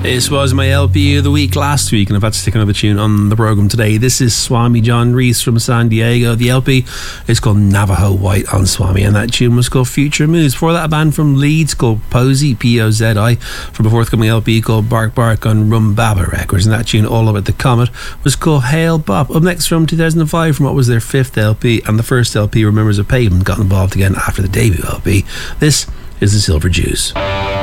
This was my LP of the week last week, and I've had to stick another tune on the programme today. This is Swami John Reese from San Diego. The LP is called Navajo White on Swami, and that tune was called Future Moves. Before that, a band from Leeds called Posey, P-O-Z-I, from a forthcoming LP called Bark Bark on Rumbaba Records, and that tune, All About the Comet, was called Hail Bop. Up next from 2005, from what was their fifth LP, and the first LP, Remembers of Pavement, got involved again after the debut LP. This is The Silver Juice.